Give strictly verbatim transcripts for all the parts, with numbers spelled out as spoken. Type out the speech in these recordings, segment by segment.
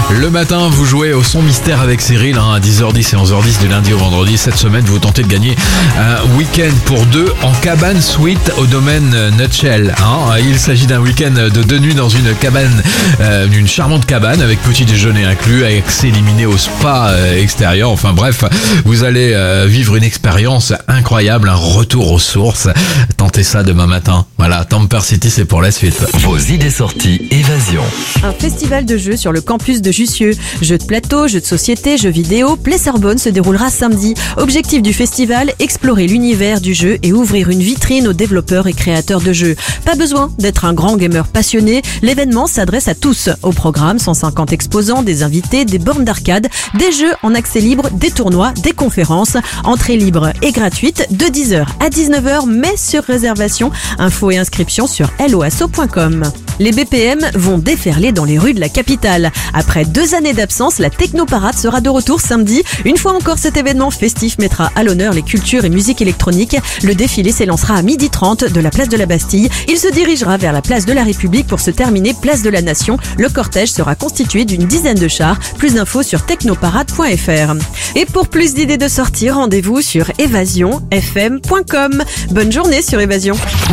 Le matin, vous jouez au son mystère avec Cyril hein, à dix heures dix et onze heures dix du lundi au vendredi. Cette semaine, vous tentez de gagner un week-end pour deux en cabane suite au domaine Nutshell. Hein. Il s'agit d'un week-end de deux nuits dans une cabane, euh, une charmante cabane avec petit déjeuner inclus, avec accès illimité au spa euh, extérieur. Enfin bref, vous allez euh, vivre une expérience incroyable, un retour aux sources. Tentez ça demain matin. Voilà, Tamper City, c'est pour la suite. Vos idées sorties, Évasion. Un festival de jeux sur le campus de Jussieu. Jeux de plateau, jeux de société, jeux vidéo, Play Sorbonne se déroulera samedi. Objectif du festival, explorer l'univers du jeu et ouvrir une vitrine aux développeurs et créateurs de jeux. Pas besoin d'être un grand gamer passionné, l'événement s'adresse à tous. Au programme, cent cinquante exposants, des invités, des bornes d'arcade, des jeux en accès libre, des tournois, des conférences. Entrée libre et gratuite de dix heures à dix-neuf heures, mais sur réservation. Infos et inscriptions sur loasso point com. Les B P M vont déferler dans les rues de la capitale. Après deux années d'absence, la Technoparade sera de retour samedi. Une fois encore, cet événement festif mettra à l'honneur les cultures et musiques électroniques. Le défilé s'élancera à midi trente de la place de la Bastille. Il se dirigera vers la place de la République pour se terminer place de la Nation. Le cortège sera constitué d'une dizaine de chars. Plus d'infos sur technoparade point f r. Et pour plus d'idées de sortie, rendez-vous sur évasion f m point com. Bonne journée sur Évasion.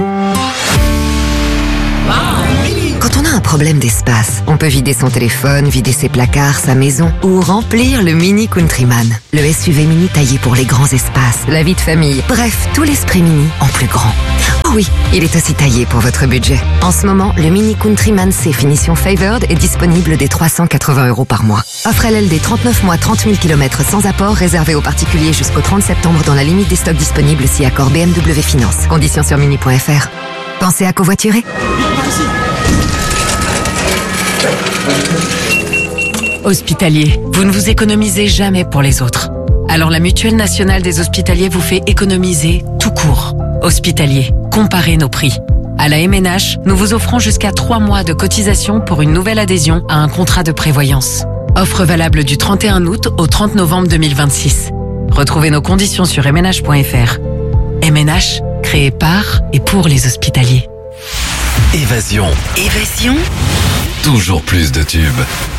Quand on a un problème d'espace, on peut vider son téléphone, vider ses placards, sa maison ou remplir le Mini Countryman. Le S U V mini taillé pour les grands espaces, la vie de famille, bref, tout l'esprit mini en plus grand. Oh oui, il est aussi taillé pour votre budget. En ce moment, le Mini Countryman C finition Favored est disponible dès trois cent quatre-vingts euros par mois. Offre L L D trente-neuf mois, trente mille kilomètres sans apport, réservé aux particuliers jusqu'au trente septembre dans la limite des stocks disponibles si accord B M W Finance. Conditions sur mini point f r. Pensez à covoiturer. Hospitalier, vous ne vous économisez jamais pour les autres. Alors la Mutuelle Nationale des Hospitaliers vous fait économiser tout court. Hospitalier, comparez nos prix. À la M N H, nous vous offrons jusqu'à trois mois de cotisation pour une nouvelle adhésion à un contrat de prévoyance. Offre valable du trente et un août au trente novembre deux mille vingt-six. Retrouvez nos conditions sur m n h point f r. M N H, créé par et pour les hospitaliers. Évasion. Évasion. Toujours plus de tubes.